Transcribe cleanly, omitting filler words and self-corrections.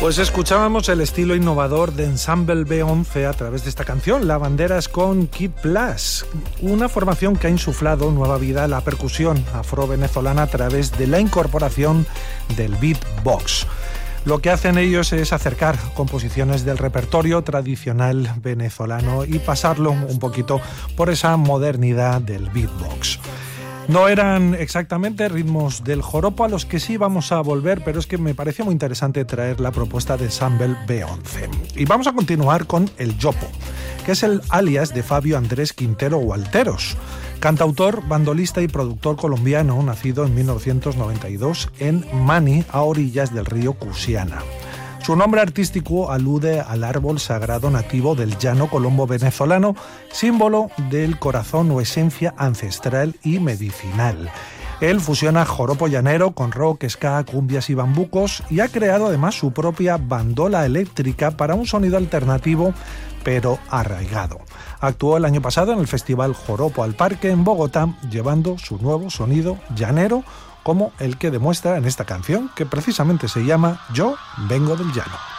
Pues escuchábamos el estilo innovador de Ensemble B11 a través de esta canción, La Banderas con Kid Plus, una formación que ha insuflado nueva vida a la percusión afro-venezolana a través de la incorporación del beatbox. Lo que hacen ellos es acercar composiciones del repertorio tradicional venezolano y pasarlo un poquito por esa modernidad del beatbox. No eran exactamente ritmos del joropo a los que sí vamos a volver, pero es que me pareció muy interesante traer la propuesta de Ensemble B11. Y vamos a continuar con el yopo, que es el alias de Fabio Andrés Quintero Walteros, cantautor, bandolista y productor colombiano, nacido en 1992 en Mani, a orillas del río Cusiana. Su nombre artístico alude al árbol sagrado nativo del llano colombo venezolano, símbolo del corazón o esencia ancestral y medicinal. Él fusiona joropo llanero con rock, ska, cumbias y bambucos y ha creado además su propia bandola eléctrica para un sonido alternativo pero arraigado. Actuó el año pasado en el Festival Joropo al Parque en Bogotá, llevando su nuevo sonido llanero, como el que demuestra en esta canción, que precisamente se llama Yo vengo del llano.